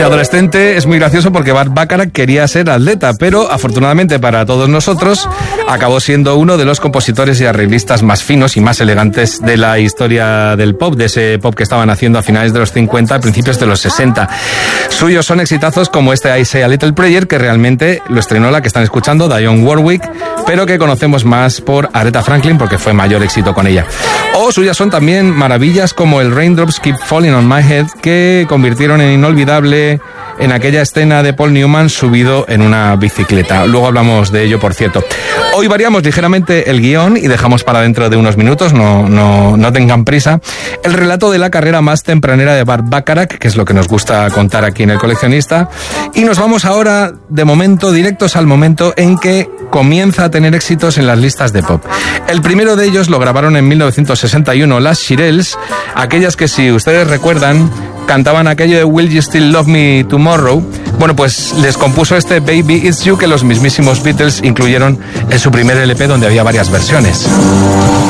adolescente es muy gracioso porque Burt Bacharach quería ser atleta, pero afortunadamente para todos nosotros acabó siendo uno de los compositores y arreglistas más finos y más elegantes de la historia del pop, de ese pop que estaban haciendo a finales de los 50, a principios de los 60. Suyos son exitazos como este I Say a Little Prayer, que realmente lo estrenó la que están escuchando, Dionne Warwick, pero que conocemos más por Aretha Franklin porque fue mayor éxito con ella. O suyas son también maravillas como el Raindrops Keep Falling on My Head, que convirtieron en inolvidable en aquella escena de Paul Newman subido en una bicicleta. Luego hablamos de ello, por cierto. Hoy variamos ligeramente el guión y dejamos para dentro de unos minutos, no tengan prisa, el relato de la carrera más tempranera de Burt Bacharach, que es lo que nos gusta contar aquí en El Coleccionista, y nos vamos ahora, de momento, directos al momento en que comienza a tener éxitos en las listas de pop. El primero de ellos lo grabaron en 1961 las Shirelles, aquellas que, si ustedes recuerdan, cantaban aquello de Will You Still Love Me Tomorrow. Bueno, pues les compuso este Baby It's You, que los mismísimos Beatles incluyeron en su primer LP, donde había varias versiones.